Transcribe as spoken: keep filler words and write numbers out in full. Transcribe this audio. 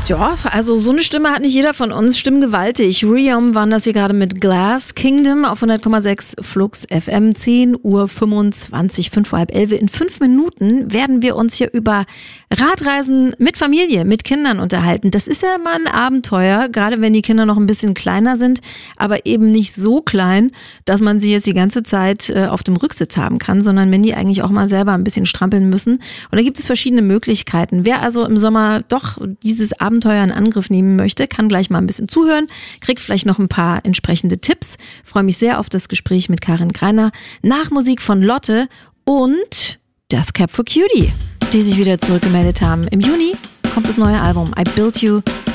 Ja, also so eine Stimme hat nicht jeder von uns. Stimmgewaltig. Riyom waren das hier gerade mit Glass Kingdom auf hundert Komma sechs Flux F M. zehn Uhr fünfundzwanzig, fünf vor halb elf. In fünf Minuten werden wir uns hier über Radreisen mit Familie, mit Kindern unterhalten. Das ist ja immer ein Abenteuer, gerade wenn die Kinder noch ein bisschen kleiner sind, aber eben nicht so klein, dass man sie jetzt die ganze Zeit äh, auf dem Rücksitz haben kann, sondern wenn die eigentlich auch mal selber ein bisschen strampeln müssen. Und da gibt es verschiedene Möglichkeiten. Wer also im Sommer doch dieses Abenteuer in Angriff nehmen möchte, kann gleich mal ein bisschen zuhören, kriegt vielleicht noch ein paar entsprechende Tipps. Freue mich sehr auf das Gespräch mit Karin Greiner nach Musik von Lotte und Death Cab for Cutie, die sich wieder zurückgemeldet haben. Im Juni kommt das neue Album I Built You